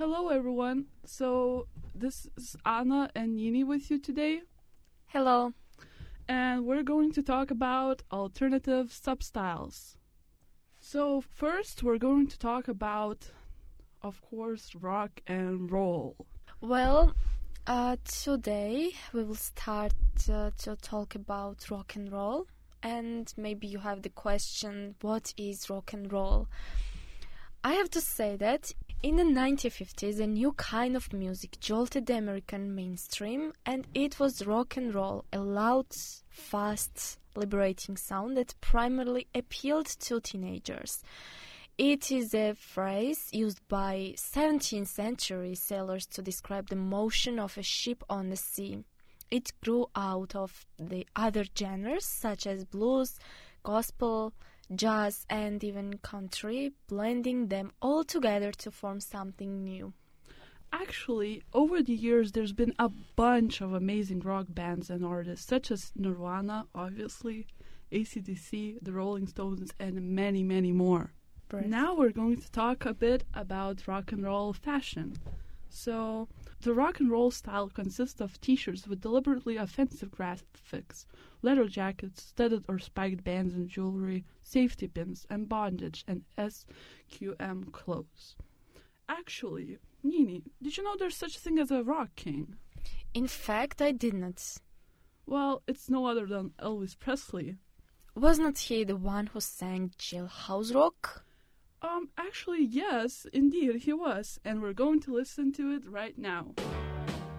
Hello, everyone. So, this is Anna and Nini with you today, Hello. and we're going to talk about alternative substyles. So, first, we're going to talk about, of course, rock and roll. Well, today we will start to talk about rock and roll. And maybe you have the question, what is rock and roll? I have to say that in the 1950s, a new kind of music jolted the American mainstream, and it was rock and roll, a loud, fast, liberating sound that primarily appealed to teenagers. It is a phrase used by 17th century sailors to describe the motion of a ship on the sea. It grew out of the other genres such as blues, gospel, jazz, and even country, blending them all together to form something new. Actually, over the years, there's been a bunch of amazing rock bands and artists, such as Nirvana, obviously, AC/DC, the Rolling Stones, and many, many more. Now we're going to talk a bit about rock and roll fashion. So, the rock and roll style consists of t-shirts with deliberately offensive graphics, leather jackets, studded or spiked bands and jewelry, safety pins, and bondage and SQM clothes. Actually, Nini, did you know there's such a thing as a rock king? In fact, I did not. Well, it's no other than Elvis Presley. Was not he the one who sang Jailhouse Rock? Actually, yes, indeed, he was, and we're going to listen to it right now.